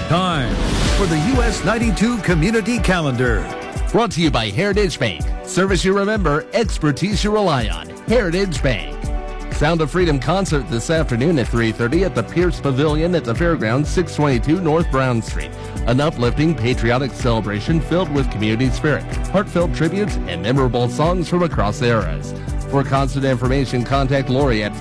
Time for the US 92 Community Calendar. Brought to you by Heritage Bank. Service you remember, expertise you rely on. Heritage Bank. Sound of Freedom concert this afternoon at 3:30 at the Pierce Pavilion at the Fairgrounds, 622 North Brown Street. An uplifting, patriotic celebration filled with community spirit, heartfelt tributes, and memorable songs from across the eras. For concert information, contact Lori at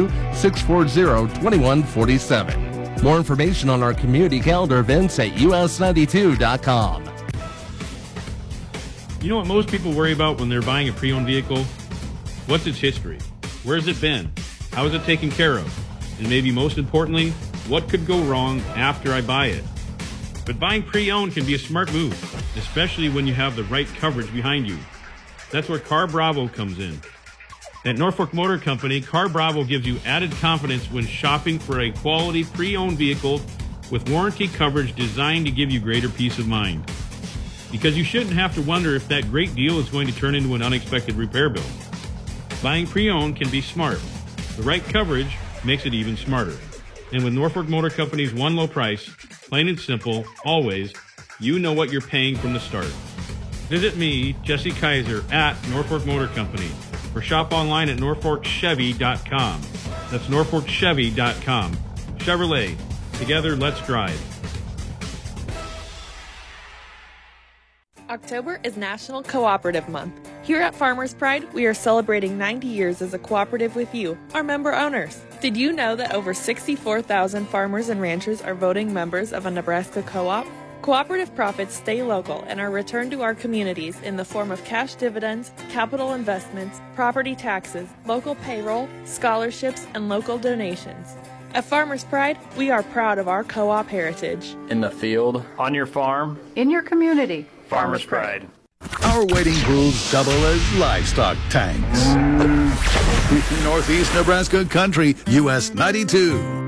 402-640-2147. More information on our community calendar events at us92.com. You know what most people worry about when they're buying a pre-owned vehicle? What's its history? Where's it been? How is it taken care of? And maybe most importantly, what could go wrong after I buy it? But buying pre-owned can be a smart move, especially when you have the right coverage behind you. That's where Car Bravo comes in. At Norfolk Motor Company, Car Bravo gives you added confidence when shopping for a quality pre-owned vehicle with warranty coverage designed to give you greater peace of mind. Because you shouldn't have to wonder if that great deal is going to turn into an unexpected repair bill. Buying pre-owned can be smart. The right coverage makes it even smarter. And with Norfolk Motor Company's one low price, plain and simple, always, you know what you're paying from the start. Visit me, Jesse Kaiser, at Norfolk Motor Company, or shop online at norfolkchevy.com. That's norfolkchevy.com. Chevrolet. Together, let's drive. October is National Cooperative Month. Here at Farmers Pride, we are celebrating 90 years as a cooperative with you, our member owners. Did you know that over 64,000 farmers and ranchers are voting members of a Nebraska co-op? Cooperative profits stay local and are returned to our communities in the form of cash dividends, capital investments, property taxes, local payroll, scholarships, and local donations. At Farmers Pride, we are proud of our co-op heritage. In the field, on your farm, in your community. Farmers Pride. Our wading pools double as livestock tanks. Northeast Nebraska Country, US 92.